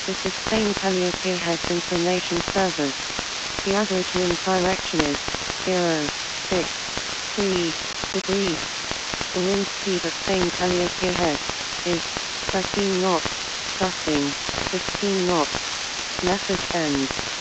This is Spain Calliope Head Information Service. The average wind direction is 0.63 degrees. The wind speed at Spain Calliope Head is 13 knots, gusting 15 knots. Message ends.